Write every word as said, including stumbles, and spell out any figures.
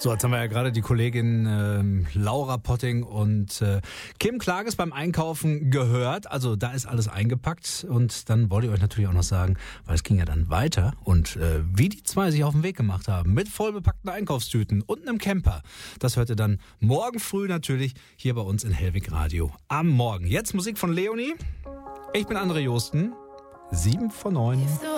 So, jetzt haben wir ja gerade die Kollegin ähm, Laura Potting und äh, Kim Klages beim Einkaufen gehört. Also da ist alles eingepackt und dann wollte ich euch natürlich auch noch sagen, weil es ging ja dann weiter und äh, wie die zwei sich auf den Weg gemacht haben mit vollbepackten Einkaufstüten und einem Camper. Das hört ihr dann morgen früh natürlich hier bei uns in Hellwig Radio am Morgen. Jetzt Musik von Leonie. Ich bin André Josten. Sieben von neun.